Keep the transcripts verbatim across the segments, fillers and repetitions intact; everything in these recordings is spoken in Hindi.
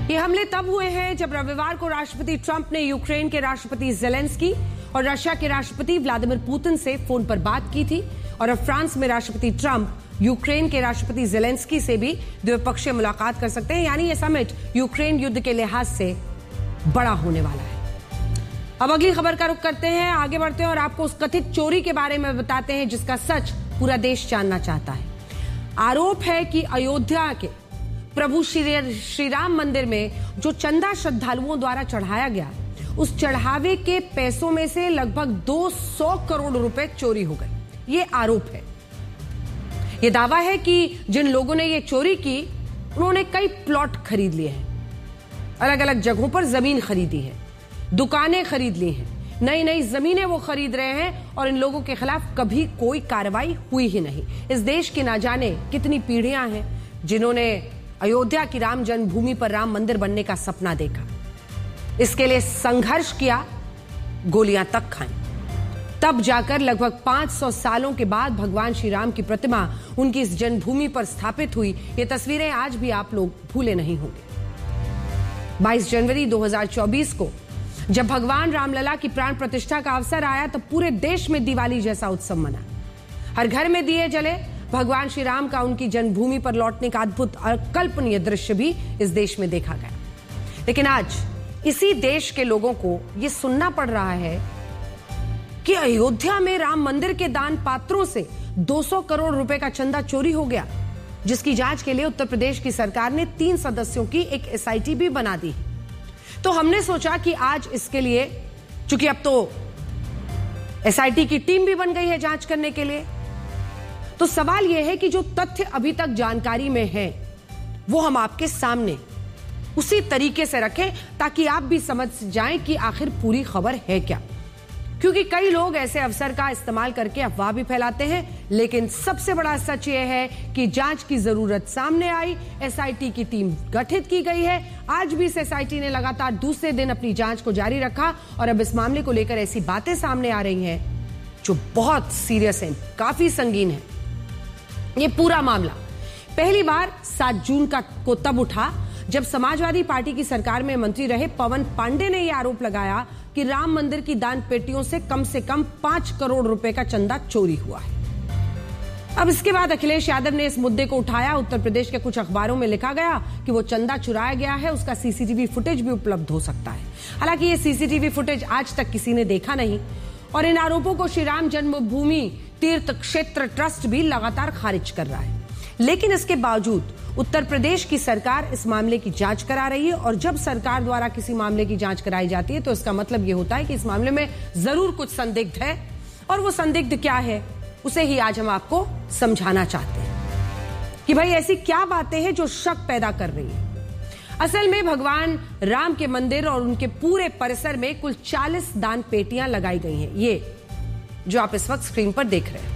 ये हमले तब हुए हैं जब रविवार को राष्ट्रपति ट्रंप ने यूक्रेन के राष्ट्रपति जेलेंस्की और रशिया के राष्ट्रपति व्लादिमीर पुतिन से फोन पर बात की थी। और अब फ्रांस में राष्ट्रपति ट्रंप यूक्रेन के राष्ट्रपति जेलेंस्की से भी द्विपक्षीय मुलाकात कर सकते हैं। यानी ये समिट यूक्रेन युद्ध के लिहाज से बड़ा होने वाला है। अब अगली खबर का रुख करते हैं, आगे बढ़ते हैं और आपको उस कथित चोरी के बारे में बताते हैं जिसका सच पूरा देश जानना चाहता है। आरोप है कि अयोध्या के प्रभु श्री श्री राम मंदिर में जो चंदा श्रद्धालुओं द्वारा चढ़ाया गया, उस चढ़ावे के पैसों में से लगभग दो सौ करोड़ रुपए चोरी हो गए। ये आरोप है। ये दावा है कि जिन लोगों ने ये चोरी की उन्होंने कई प्लॉट खरीद लिए हैं, अलग अलग जगहों पर जमीन खरीदी है, दुकानें खरीद ली हैं, नई नई जमीनें वो खरीद रहे हैं और इन लोगों के खिलाफ कभी कोई कार्रवाई हुई ही नहीं। इस देश की ना जाने कितनी पीढ़ियां हैं जिन्होंने अयोध्या की राम जन्मभूमि पर राम मंदिर बनने का सपना देखा, इसके लिए संघर्ष किया, गोलियां तक खाई, तब जाकर लगभग पांच सौ सालों के बाद भगवान श्री राम की प्रतिमा उनकी इस जन्मभूमि पर स्थापित हुई। ये तस्वीरें आज भी आप लोग भूले नहीं होंगे। बाईस जनवरी दो हज़ार चौबीस को जब भगवान रामलला की प्राण प्रतिष्ठा का अवसर आया तो पूरे देश में दिवाली जैसा उत्सव मना। हर घर में दिए जले, भगवान श्री राम का उनकी जन्मभूमि पर लौटने का अद्भुत अकल्पनीय दृश्य भी इस देश में देखा गया। लेकिन आज इसी देश के लोगों को यह सुनना पड़ रहा है कि अयोध्या में राम मंदिर के दान पात्रों से दो सौ करोड़ रुपए का चंदा चोरी हो गया, जिसकी जांच के लिए उत्तर प्रदेश की सरकार ने तीन सदस्यों की एक एस आई टी भी बना दी। तो हमने सोचा कि आज इसके लिए, चूंकि अब तो एस आई टी की टीम भी बन गई है जांच करने के लिए, तो सवाल यह है कि जो तथ्य अभी तक जानकारी में है वो हम आपके सामने उसी तरीके से रखें ताकि आप भी समझ जाएं कि आखिर पूरी खबर है क्या। क्योंकि कई लोग ऐसे अवसर का इस्तेमाल करके अफवाह भी फैलाते हैं, लेकिन सबसे बड़ा सच यह है कि जांच की जरूरत सामने आई, एस आई टी की टीम गठित की गई है। आज भी इस एस आई टी ने लगातार दूसरे दिन अपनी जांच को जारी रखा और अब इस मामले को लेकर ऐसी बातें सामने आ रही हैं जो बहुत सीरियस हैं, काफी संगीन है। ये पूरा मामला पहली बार सात जून का को तब उठा जब समाजवादी पार्टी की सरकार में मंत्री रहे पवन पांडे ने यह आरोप लगाया कि राम मंदिर की दान पेटियों से कम से कम पांच करोड़ रुपए का चंदा चोरी हुआ है। अब इसके बाद अखिलेश यादव ने इस मुद्दे को उठाया। उत्तर प्रदेश के कुछ अखबारों में लिखा गया कि वो चंदा चुराया गया है, उसका सी सी टी वी फुटेज भी उपलब्ध हो सकता है। हालांकि ये सी सी टी वी फुटेज आज तक किसी ने देखा नहीं और इन आरोपों को श्री राम जन्मभूमि तीर्थ क्षेत्र ट्रस्ट भी लगातार खारिज कर रहा है। लेकिन इसके बावजूद उत्तर प्रदेश की सरकार इस मामले की जांच करा रही है और जब सरकार द्वारा किसी मामले की जांच कराई जाती है तो इसका मतलब यह होता है कि इस मामले में जरूर कुछ संदिग्ध है और वो संदिग्ध क्या है उसे ही आज हम आपको समझाना चाहते हैं कि भाई ऐसी क्या बातें हैं जो शक पैदा कर रही है। असल में भगवान राम के मंदिर और उनके पूरे परिसर में कुल चालीस दान पेटियां लगाई गई हैं, ये जो आप इस वक्त स्क्रीन पर देख रहे हैं।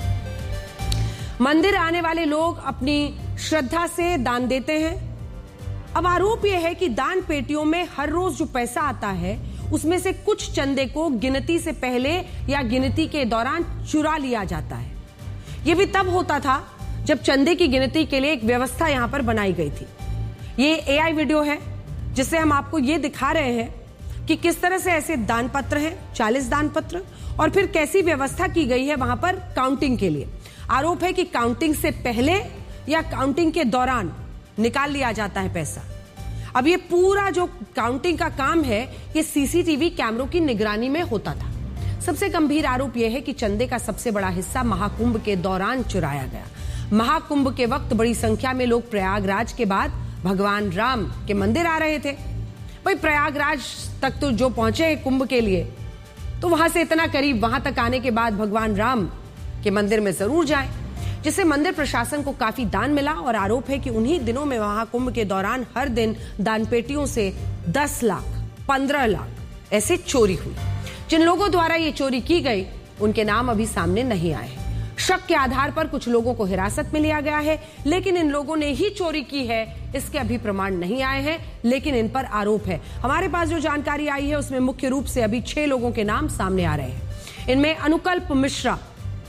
मंदिर आने वाले लोग अपनी श्रद्धा से दान देते हैं। अब आरोप यह है कि दान पेटियों में हर रोज जो पैसा आता है उसमें से कुछ चंदे को गिनती से पहले या गिनती के दौरान चुरा लिया जाता है। यह भी तब होता था जब चंदे की गिनती के लिए एक व्यवस्था यहां पर बनाई गई थी। ये ए आई वीडियो है जिससे हम आपको ये दिखा रहे हैं कि किस तरह से ऐसे दान पत्र हैं, चालीस दान पत्र, और फिर कैसी व्यवस्था की गई है वहां पर काउंटिंग के लिए। आरोप है कि काउंटिंग से पहले या काउंटिंग के दौरान निकाल लिया जाता है पैसा। अब ये पूरा जो काउंटिंग का काम है ये सी सी टी वी कैमरों की निगरानी में होता था। सबसे गंभीर आरोप यह है कि चंदे का सबसे बड़ा हिस्सा महाकुंभ के दौरान चुराया गया। महाकुंभ के वक्त बड़ी संख्या में लोग प्रयागराज के बाद भगवान राम के मंदिर आ रहे थे। भाई प्रयागराज तक तो जो पहुंचे हैं कुंभ के लिए, तो वहां से इतना करीब, वहां तक आने के बाद भगवान राम के मंदिर में जरूर जाएं, जिससे मंदिर प्रशासन को काफी दान मिला। और आरोप है कि उन्हीं दिनों में महाकुंभ के दौरान हर दिन दान पेटियों से दस लाख, पंद्रह लाख ऐसे चोरी हुई। जिन लोगों द्वारा ये चोरी की गई उनके नाम अभी सामने नहीं आए हैं। शक के आधार पर कुछ लोगों को हिरासत में लिया गया है, लेकिन इन लोगों ने ही चोरी की है इसके अभी प्रमाण नहीं आए हैं, लेकिन इन पर आरोप है। हमारे पास जो जानकारी आई है उसमें मुख्य रूप से अभी छह लोगों के नाम सामने आ रहे हैं। इनमें अनुकल्प मिश्रा,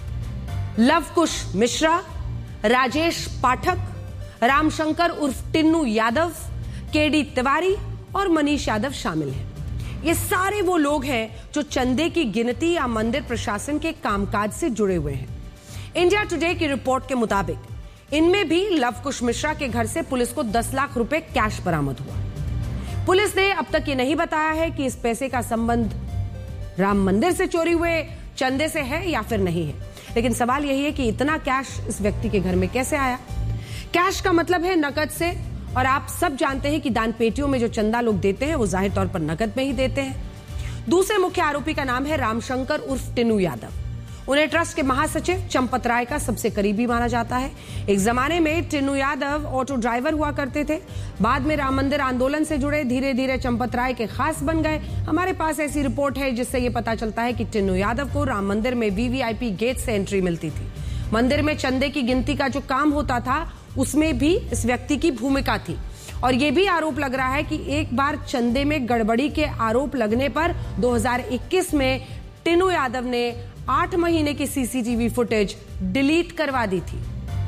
लवकुश मिश्रा, राजेश पाठक, रामशंकर उर्फ टिन्नू यादव, केडी तिवारी और मनीष यादव शामिल हैं। ये सारे वो लोग हैं जो चंदे की गिनती या मंदिर प्रशासन के कामकाज से जुड़े हुए हैं। इंडिया टुडे की रिपोर्ट के मुताबिक इनमें भी लव कुश मिश्रा के घर से पुलिस को दस लाख रुपए कैश बरामद हुआ। पुलिस ने अब तक ये नहीं बताया है कि इस पैसे का संबंध राम मंदिर से चोरी हुए चंदे से है या फिर नहीं है, लेकिन सवाल यही है कि इतना कैश इस व्यक्ति के घर में कैसे आया। कैश का मतलब है नकद से, और आप सब जानते हैं कि दान पेटियों में जो चंदा लोग देते हैं वो जाहिर तौर पर नकद में ही देते हैं। दूसरे मुख्य आरोपी का नाम है रामशंकर उर्फ टिन्नू यादव। उन्हें ट्रस्ट के महासचिव चंपत राय का सबसे करीबी माना जाता है। एक जमाने में टिन्नू यादव ऑटो ड्राइवर हुआ करते थे, बाद में राम मंदिर आंदोलन से जुड़े, धीरे धीरे चंपत राय के खास बन गए। हमारे पास ऐसी रिपोर्ट है जिससे ये पता चलता है कि टिन्नू यादव को राम मंदिर में वीवीआईपी गेट से एंट्री मिलती थी। मंदिर में चंदे की गिनती का जो काम होता था उसमें भी इस व्यक्ति की भूमिका थी, और यह भी आरोप लग रहा है कि एक बार चंदे में गड़बड़ी के आरोप लगने पर दो हज़ार इक्कीस में टिन्नू यादव ने आठ महीने की सीसीटीवी फुटेज डिलीट करवा दी थी।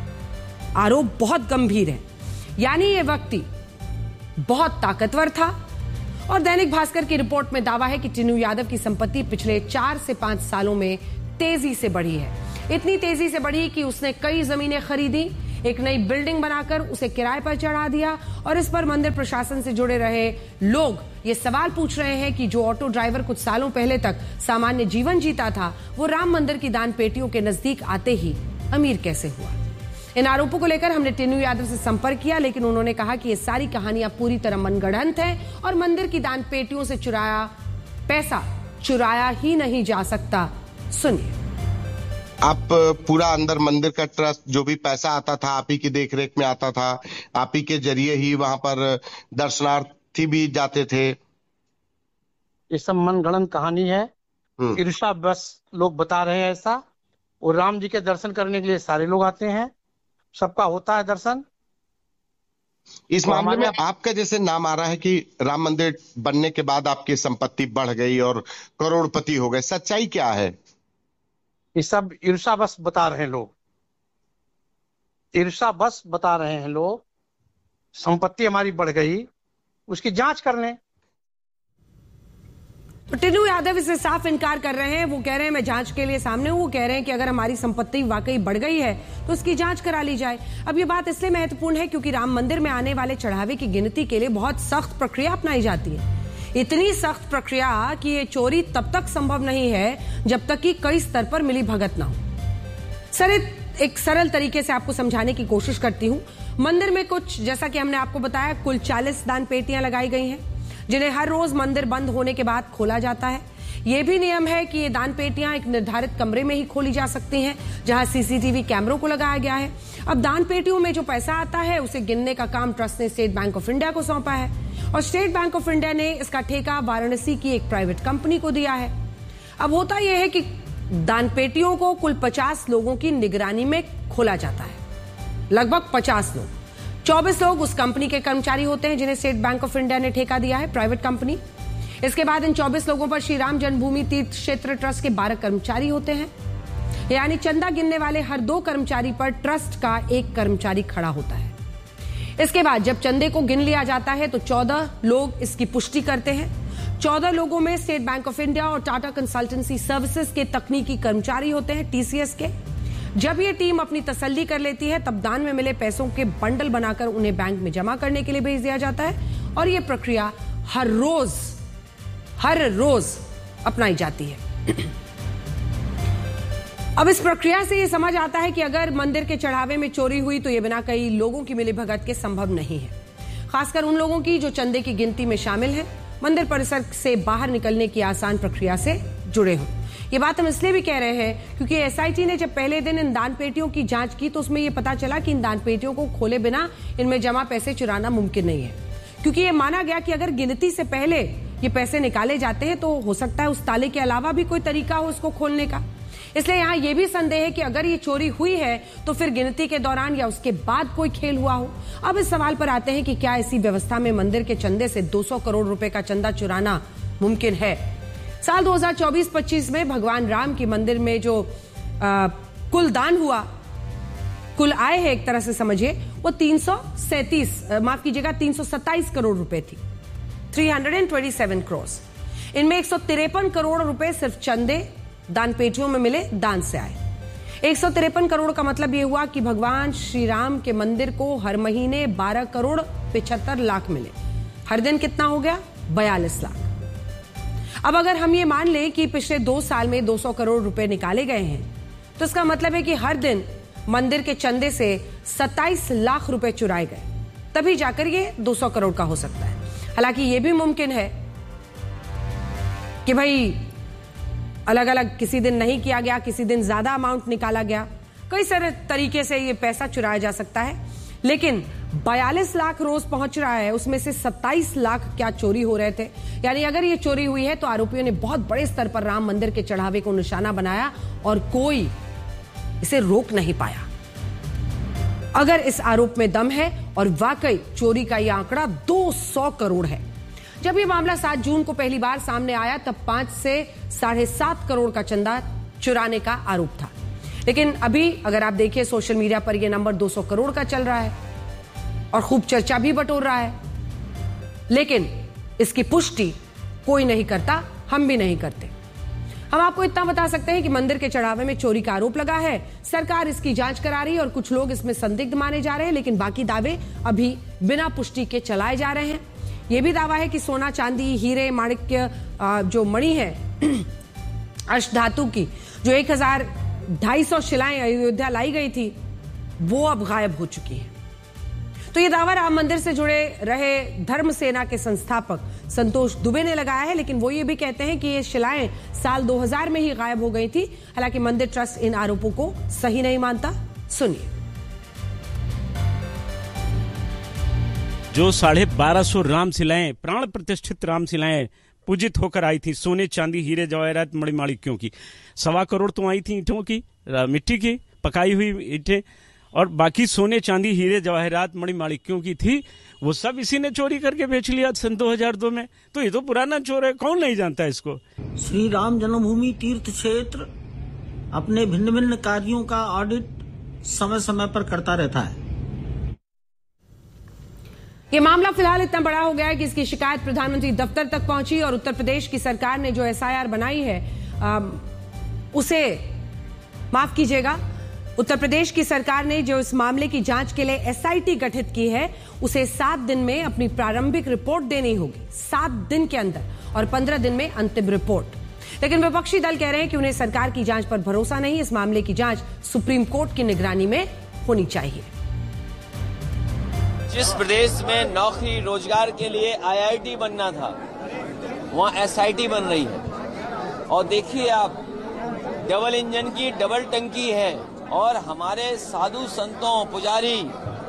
आरोप बहुत गंभीर है, यानी यह व्यक्ति बहुत ताकतवर था। और दैनिक भास्कर की रिपोर्ट में दावा है कि टिन्नू यादव की संपत्ति पिछले चार से पांच सालों में तेजी से बढ़ी है। इतनी तेजी से बढ़ी कि उसने कई जमीनें खरीदी, एक नई बिल्डिंग बनाकर उसे किराए पर चढ़ा दिया, और इस पर मंदिर प्रशासन से जुड़े रहे लोग ये सवाल पूछ रहे हैं कि जो ऑटो ड्राइवर कुछ सालों पहले तक सामान्य जीवन जीता था, वो राम मंदिर की दान पेटियों के नजदीक आते ही अमीर कैसे हुआ। इन आरोपों को लेकर हमने टिन्नू यादव से संपर्क किया, लेकिन उन्होंने कहा कि ये सारी कहानियां पूरी तरह मनगढ़ंत है और मंदिर की दान पेटियों से चुराया पैसा चुराया ही नहीं जा सकता। सुनिए। आप पूरा अंदर मंदिर का ट्रस्ट, जो भी पैसा आता था आप ही की देखरेख में आता था, आप ही के जरिए ही वहां पर दर्शनार्थी भी जाते थे। ये सब मनगढ़ंत कहानी है, ईर्षा बस लोग बता रहे हैं ऐसा। और राम जी के दर्शन करने के लिए सारे लोग आते हैं, सबका होता है दर्शन। इस मामले में आपका जैसे नाम आ रहा है कि राम मंदिर बनने के बाद आपकी संपत्ति बढ़ गई और करोड़पति हो गए, सच्चाई क्या है? ये सब ईर्षा बस बता रहे हैं लोग, ईर्षा बस बता रहे हैं लोग। संपत्ति हमारी बढ़ गई, उसकी जांच कर लें। टिन्नू यादव इससे साफ इनकार कर रहे हैं। वो कह रहे हैं मैं जांच के लिए सामने हूं। वो कह रहे हैं कि अगर हमारी संपत्ति वाकई बढ़ गई है तो उसकी जांच करा ली जाए। अब ये बात इसलिए महत्वपूर्ण है क्योंकि राम मंदिर में आने वाले चढ़ावे की गिनती के लिए बहुत सख्त प्रक्रिया अपनाई जाती है। इतनी सख्त प्रक्रिया कि ये चोरी तब तक संभव नहीं है जब तक कि कई स्तर पर मिली भगत ना हो। सर, एक सरल तरीके से आपको समझाने की कोशिश करती हूं। मंदिर में कुछ, जैसा कि हमने आपको बताया, कुल चालीस दान पेटियां लगाई गई हैं, जिन्हें हर रोज मंदिर बंद होने के बाद खोला जाता है। यह भी नियम है कि ये दान पेटियां एक निर्धारित कमरे में ही खोली जा सकती हैं, जहां सीसीटीवी कैमरों को लगाया गया है। अब दान पेटियों में जो पैसा आता है उसे गिनने का काम ट्रस्ट ने स्टेट बैंक ऑफ इंडिया को सौंपा है, और स्टेट बैंक ऑफ इंडिया ने इसका ठेका वाराणसी की एक प्राइवेट कंपनी को दिया है। अब होता यह है कि दान पेटियों को कुल पचास लोगों की निगरानी में खोला जाता है, लगभग पचास लोग। चौबीस लोग उस कंपनी के कर्मचारी होते हैं जिन्हें स्टेट बैंक ऑफ इंडिया ने ठेका दिया है, प्राइवेट कंपनी। इसके बाद इन चौबीस लोगों पर श्री राम जन्मभूमि तीर्थ क्षेत्र ट्रस्ट के बारह कर्मचारी होते हैं, यानी चंदा गिनने वाले हर दो कर्मचारी पर ट्रस्ट का एक कर्मचारी खड़ा होता है। इसके बाद जब चंदे को गिन लिया जाता है तो चौदह लोग इसकी पुष्टि करते हैं। चौदह लोगों में स्टेट बैंक ऑफ इंडिया और टाटा कंसल्टेंसी सर्विसेज के तकनीकी कर्मचारी होते हैं, टीसीएस के। जब ये टीम अपनी तसल्ली कर लेती है तब दान में मिले पैसों के बंडल बनाकर उन्हें बैंक में जमा करने के लिए भेज दिया जाता है, और यह प्रक्रिया हर रोज हर रोज अपनाई जाती है। अब इस प्रक्रिया से यह समझ आता है कि अगर मंदिर के चढ़ावे में चोरी हुई तो यह बिना कई लोगों की मिलीभगत के संभव नहीं है, खासकर उन लोगों की जो चंदे की गिनती में शामिल हैं, मंदिर परिसर से बाहर निकलने की आसान प्रक्रिया से जुड़े हों। ये बात हम इसलिए भी कह रहे हैं क्योंकि एसआईटी ने जब पहले दिन इन दान पेटियों की जांच की तो उसमें यह पता चला कि इन दान पेटियों को खोले बिना इनमें जमा पैसे चुराना मुमकिन नहीं है, क्योंकि यह माना गया कि अगर गिनती से पहले ये पैसे निकाले जाते हैं तो हो सकता है उस ताले के अलावा भी कोई तरीका हो इसको खोलने का। इसलिए यहां यह भी संदेह है कि अगर ये चोरी हुई है तो फिर गिनती के दौरान या उसके बाद कोई खेल हुआ हो। अब इस सवाल पर आते हैं कि क्या ऐसी व्यवस्था में मंदिर के चंदे से दो सौ करोड़ रुपए का चंदा चुराना मुमकिन है? साल दो हज़ार चौबीस पच्चीस में भगवान राम के मंदिर में जो आ, कुल दान हुआ, कुल आए हैं एक तरह से समझिए, वो तीन सौ सैंतीस माफ कीजिएगा तीन सौ सत्ताईस करोड़ रुपए थी, तीन सौ सत्ताईस करोड़। इनमें एक सौ तिरपन करोड़ रुपए सिर्फ चंदे दान पेटियों में मिले, दान से आए। एक सौ तिरपन करोड़ का मतलब यह हुआ कि भगवान श्री राम के मंदिर को हर महीने बारह करोड़ पिछहत्तर लाख मिले। हर दिन कितना हो गया? बयालीस लाख। अब अगर हम ये मान लें कि पिछले दो साल में दो सौ करोड़ रुपए निकाले गए हैं, तो इसका मतलब है कि हर दिन मंदिर के चंदे से सत्ताईस लाख रुपए चुराए गए, तभी जाकर ये दो सौ करोड़ का हो सकता है। हालांकि ये भी मुमकिन है कि भाई अलग अलग किसी दिन नहीं किया गया, किसी दिन ज्यादा अमाउंट निकाला गया, कई सारे तरीके से ये पैसा चुराया जा सकता है। लेकिन बयालीस लाख रोज पहुंच रहा है, उसमें से सत्ताईस लाख क्या चोरी हो रहे थे? यानी अगर ये चोरी हुई है तो आरोपियों ने बहुत बड़े स्तर पर राम मंदिर के चढ़ावे को निशाना बनाया और कोई इसे रोक नहीं पाया। अगर इस आरोप में दम है और वाकई चोरी का यह आंकड़ा दो सौ करोड़ है। जब यह मामला सात जून को पहली बार सामने आया तब पांच से साढ़े सात करोड़ का चंदा चुराने का आरोप था। लेकिन अभी अगर आप देखिए सोशल मीडिया पर यह नंबर दो सौ करोड़ का चल रहा है और खूब चर्चा भी बटोर रहा है, लेकिन इसकी पुष्टि कोई नहीं करता, हम भी नहीं करते। हम आपको इतना बता सकते हैं कि मंदिर के चढ़ावे में चोरी का आरोप लगा है, सरकार इसकी जांच करा रही है और कुछ लोग इसमें संदिग्ध माने जा रहे हैं, लेकिन बाकी दावे अभी बिना पुष्टि के चलाए जा रहे हैं। यह भी दावा है कि सोना, चांदी, हीरे, माणिक्य, जो मणि है अष्टधातु की, जो एक हजार ढाई सौ शिलाएं अयोध्या लाई गई थी, वो अब गायब हो चुकी है। तो ये दावा राम मंदिर से जुड़े रहे धर्म सेना के संस्थापक संतोष दुबे ने लगाया है, लेकिन वो ये भी कहते हैं कि ये शिलाएं साल दो हज़ार में ही गायब हो गई थी। हालांकि मंदिर ट्रस्ट इन आरोपों को सही नहीं मानता। सुनिए। जो साढ़े बारह सौ राम शिलाएं, प्राण प्रतिष्ठित राम शिलाएं पूजित होकर आई थी, सोने, चांदी, हीरे, जवाहरात, मणिमाणिक्यों की, सवा करोड़ तो आई थी ईंटों की, मिट्टी की पकाई हुई ईंटें, और बाकी सोने, चांदी, हीरे, जवाहरात, मणिमाणिक्यों की थी, वो सब इसी ने चोरी करके बेच लिया सन दो हज़ार दो में। तो ये तो पुराना चोर है, कौन नहीं जानता इसको। श्री राम जन्मभूमि तीर्थ क्षेत्र अपने भिन्न भिन्न कार्यों का ऑडिट समय समय पर करता रहता है। ये मामला फिलहाल इतना बड़ा हो गया है कि इसकी शिकायत प्रधानमंत्री दफ्तर तक पहुंची और उत्तर प्रदेश की सरकार ने जो एस आई आर बनाई है आ, उसे माफ कीजिएगा उत्तर प्रदेश की सरकार ने जो इस मामले की जांच के लिए एस आई टी गठित की है, उसे सात दिन में अपनी प्रारंभिक रिपोर्ट देनी होगी, सात दिन के अंदर, और पंद्रह दिन में अंतिम रिपोर्ट। लेकिन विपक्षी दल कह रहे हैं कि उन्हें सरकार की जांच पर भरोसा नहीं, इस मामले की जांच सुप्रीम कोर्ट की निगरानी में होनी चाहिए। जिस प्रदेश में नौकरी रोजगार के लिए आई आई टी बनना था, वहां एस आई टी बन रही है। और देखिए आप, डबल इंजन की डबल टंकी है, और हमारे साधु संतों, पुजारी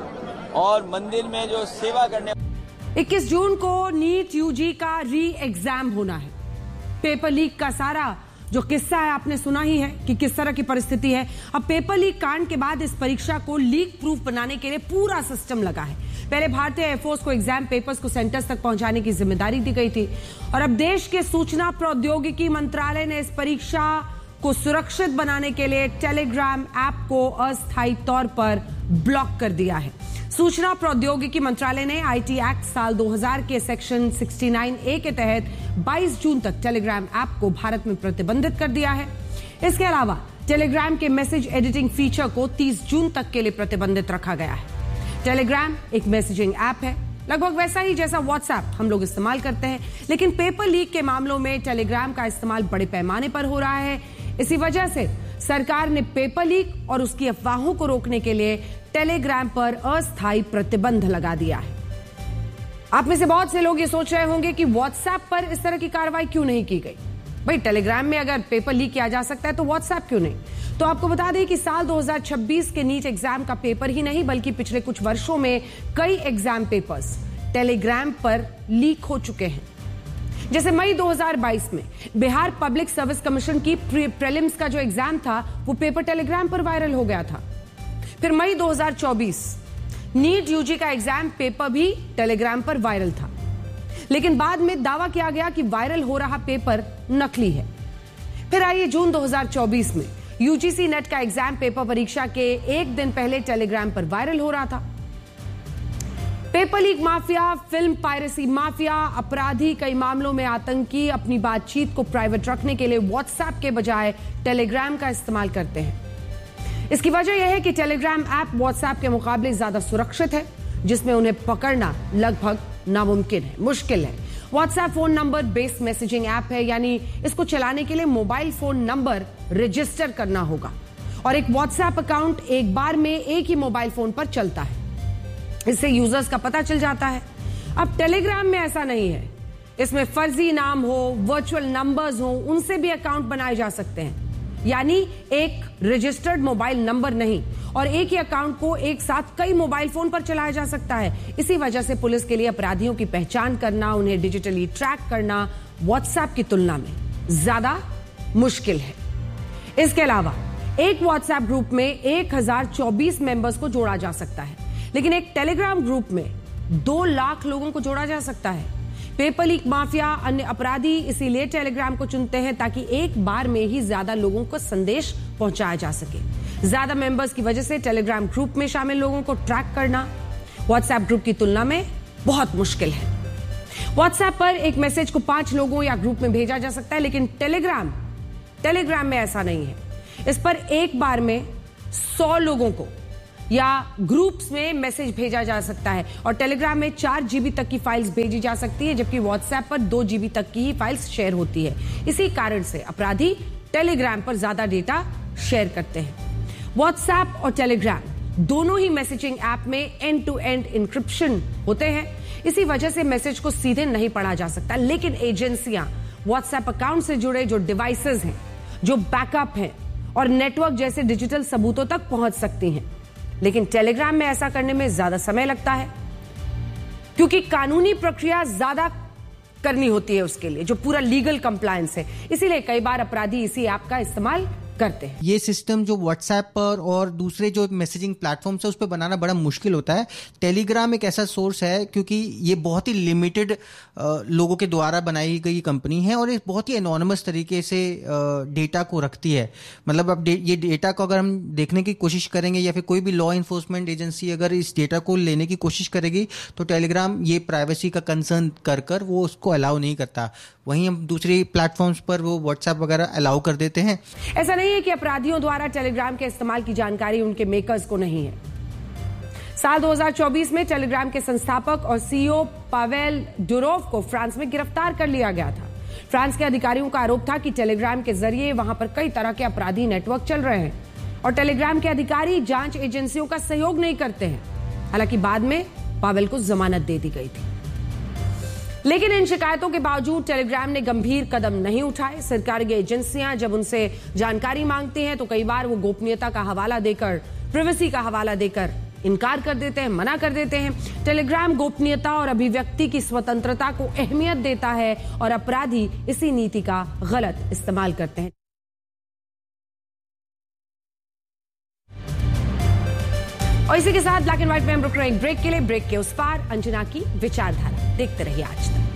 और मंदिर में जो सेवा करने। इक्कीस जून को नीट यूजी का री एग्जाम होना है। पेपर लीक का सारा जो किस्सा है आपने सुना ही है कि किस तरह की परिस्थिति है। अब पेपर लीक कांड के बाद इस परीक्षा को लीक प्रूफ बनाने के लिए पूरा सिस्टम लगा है। पहले भारतीय एयरफोर्स को एग्जाम पेपर्स को सेंटर्स तक पहुंचाने की जिम्मेदारी दी गई थी, और अब देश के सूचना प्रौद्योगिकी मंत्रालय ने इस परीक्षा को सुरक्षित बनाने के लिए टेलीग्राम ऐप को अस्थायी तौर पर ब्लॉक कर दिया है। सूचना प्रौद्योगिकी मंत्रालय ने आई टी एक्ट साल दो हज़ार के सेक्शन उनहत्तर ए के तहत बाईस जून तक टेलीग्राम ऐप को भारत में प्रतिबंधित कर दिया है। इसके अलावा टेलीग्राम के मैसेज एडिटिंग फीचर को तीस जून तक के लिए प्रतिबंधित रखा गया है। टेलीग्राम एक मैसेजिंग ऐप है, लगभग वैसा ही जैसा व्हाट्सएप हम लोग इस्तेमाल करते हैं, लेकिन पेपर लीक के मामलों में टेलीग्राम का इस्तेमाल बड़े पैमाने पर हो रहा है। इसी वजह से सरकार ने पेपर लीक और उसकी अफवाहों को रोकने के लिए टेलीग्राम पर अस्थायी प्रतिबंध लगा दिया है। आप में से बहुत से लोग ये सोच रहे होंगे कि व्हाट्सएप पर इस तरह की कार्रवाई क्यों नहीं की गई। भाई, टेलीग्राम में अगर पेपर लीक किया जा सकता है तो व्हाट्सएप क्यों नहीं? तो आपको बता दें कि साल दो हज़ार छब्बीस के नीट एग्जाम का पेपर ही नहीं, बल्कि पिछले कुछ वर्षों में कई एग्जाम पेपर्स टेलीग्राम पर लीक हो चुके हैं। जैसे मई दो हज़ार बाईस में बिहार पब्लिक सर्विस कमीशन की प्रीलिम्स का जो एग्जाम था, वो पेपर टेलीग्राम पर वायरल हो गया था। फिर मई दो हज़ार चौबीस नीट यूजी का एग्जाम पेपर भी टेलीग्राम पर वायरल था, लेकिन बाद में दावा किया गया कि वायरल हो रहा पेपर नकली है। फिर आइए जून दो हज़ार चौबीस में यूजीसी नेट का एग्जाम पेपर परीक्षा के एक दिन पहले टेलीग्राम पर वायरल हो रहा था। Paper leak mafia, film piracy mafia, अपराधी कई मामलों में आतंकी अपनी बातचीत को प्राइवेट रखने के लिए व्हाट्सएप के बजाय टेलीग्राम का इस्तेमाल करते हैं। इसकी वजह यह है कि टेलीग्राम ऐप व्हाट्सएप के मुकाबले ज्यादा सुरक्षित है, जिसमें उन्हें पकड़ना लगभग नामुमकिन है, मुश्किल है। WhatsApp phone number based messaging app है, यानी इसको चलाने के लिए मोबाइल फोन नंबर रजिस्टर करना होगा और एक व्हाट्सएप अकाउंट एक बार में एक ही मोबाइल फोन पर चलता है। इससे यूजर्स का पता चल जाता है। अब टेलीग्राम में ऐसा नहीं है। इसमें फर्जी नाम हो, वर्चुअल नंबर्स हो, उनसे भी अकाउंट बनाए जा सकते हैं, यानी एक रजिस्टर्ड मोबाइल नंबर नहीं, और एक ही अकाउंट को एक साथ कई मोबाइल फोन पर चलाया जा सकता है। इसी वजह से पुलिस के लिए अपराधियों की पहचान करना, उन्हें डिजिटली ट्रैक करना व्हाट्सएप की तुलना में ज्यादा मुश्किल है। इसके अलावा एक व्हाट्सएप ग्रुप में एक हजार चौबीस मेंबर्स को जोड़ा जा सकता है, लेकिन एक टेलीग्राम ग्रुप में दो लाख लोगों को जोड़ा जा सकता है। पेपर लीक माफिया, अन्य अपराधी इसीलिए टेलीग्राम को चुनते हैं ताकि एक बार में ही ज्यादा लोगों को संदेश पहुंचाया जा सके। ज्यादा मेंबर्स की वजह से टेलीग्राम ग्रुप में शामिल लोगों को ट्रैक करना व्हाट्सएप ग्रुप की तुलना में बहुत मुश्किल है। व्हाट्सएप पर एक मैसेज को पांच लोगों या ग्रुप में भेजा जा सकता है, लेकिन टेलीग्राम टेलीग्राम में ऐसा नहीं है। इस पर एक बार में सौ लोगों को या ग्रुप्स में मैसेज भेजा जा सकता है और टेलीग्राम में चार जीबी तक की फाइल्स भेजी जा सकती है, जबकि व्हाट्सएप पर दो जीबी तक की ही फाइल्स शेयर होती है। इसी कारण से अपराधी टेलीग्राम पर ज्यादा डेटा शेयर करते हैं। व्हाट्सएप और टेलीग्राम दोनों ही मैसेजिंग ऐप में एंड टू एंड इंक्रिप्शन होते हैं। इसी वजह से मैसेज को सीधे नहीं पढ़ा जा सकता, लेकिन एजेंसियां व्हाट्सएप अकाउंट से जुड़े जो डिवाइसेस हैं, जो बैकअप हैं और नेटवर्क जैसे डिजिटल सबूतों तक पहुंच सकती हैं। लेकिन टेलीग्राम में ऐसा करने में ज्यादा समय लगता है, क्योंकि कानूनी प्रक्रिया ज्यादा करनी होती है उसके लिए, जो पूरा लीगल कंप्लायंस है। इसीलिए कई बार अपराधी इसी ऐप का इस्तेमाल करते हैं। ये सिस्टम जो व्हाट्सएप पर और दूसरे जो मैसेजिंग प्लेटफॉर्म्स है उस पर बनाना बड़ा मुश्किल होता है। टेलीग्राम एक ऐसा सोर्स है, क्योंकि ये बहुत ही लिमिटेड लोगों के द्वारा बनाई गई कंपनी है और ये बहुत ही एनोनिमस तरीके से डेटा को रखती है। मतलब अब ये डेटा को अगर हम देखने की कोशिश करेंगे या फिर कोई भी लॉ इन्फोर्समेंट एजेंसी अगर इस डेटा को लेने की कोशिश करेगी तो टेलीग्राम ये प्राइवेसी का कंसर्न कर कर वो उसको अलाउ नहीं करता। वहीं हम दूसरे प्लेटफॉर्म्स पर वो व्हाट्सएप वगैरह अलाउ कर देते हैं। ऐसा नहीं है कि अपराधियों द्वारा टेलीग्राम के इस्तेमाल की जानकारी उनके मेकर्स को नहीं है। साल दो हज़ार चौबीस में टेलीग्राम के संस्थापक और सीईओ पावेल डुरोव को फ्रांस में गिरफ्तार कर लिया गया था। फ्रांस के अधिकारियों का आरोप था कि टेलीग्राम के जरिए वहां पर कई तरह के अपराधी नेटवर्क चल रहे हैं और टेलीग्राम के अधिकारी जांच एजेंसियों का सहयोग नहीं करते हैं। हालांकि बाद में पावेल को जमानत दे दी गई थी, लेकिन इन शिकायतों के बावजूद टेलीग्राम ने गंभीर कदम नहीं उठाए। सरकारी एजेंसियां जब उनसे जानकारी मांगती हैं तो कई बार वो गोपनीयता का हवाला देकर, प्राइवेसी का हवाला देकर इनकार कर देते हैं, मना कर देते हैं। टेलीग्राम गोपनीयता और अभिव्यक्ति की स्वतंत्रता को अहमियत देता है और अपराधी इसी नीति का गलत इस्तेमाल करते हैं। और इसी के साथ ब्लैक एंड व्हाइट में हम रुक रहे हैं ब्रेक के लिए। ब्रेक के उस पार अंजना की विचारधारा देखते रहिए आज तक।